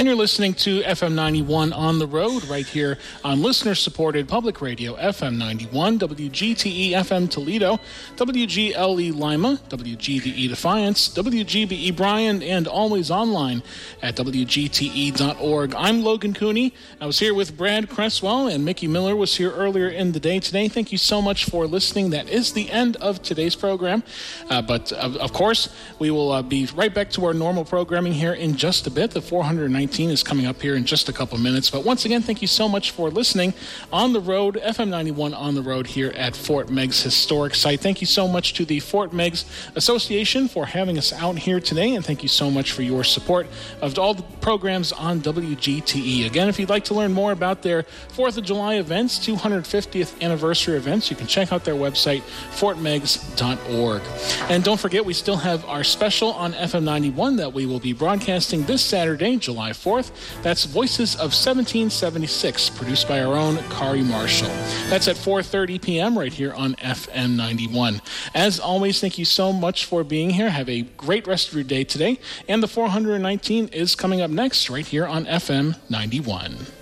And you're listening to FM 91 on the road right here on listener-supported public radio, FM 91, WGTE FM Toledo, WGLE Lima, WGDE Defiance, WGBE Bryan, and always online at WGTE.org. I'm Logan Cooney. I was here with Brad Cresswell, and Mickey Miller was here earlier in the day today. Thank you so much for listening. That is the end of today's program. But of course, we will be right back to our normal programming here in just a bit. The 419 is coming up here in just a couple minutes. But once again, thank you so much for listening on the road, FM 91 on the road here at Fort Meigs Historic Site. Thank you so much to the Fort Meigs Association for having us out here today, and thank you so much for your support of all the programs on WGTE. Again, if you'd like to learn more about their 4th of July events, 250th anniversary events, you can check out their website, fortmeigs.org. And don't forget, we still have our special on FM 91 that we will be broadcasting this Saturday, July 4th. That's Voices of 1776, produced by our own Kari Marshall. That's at 4:30 p.m. right here on FM 91. As always, thank you so much for being here. Have a great rest of your day today. And the 419 is coming up next right here on FM 91.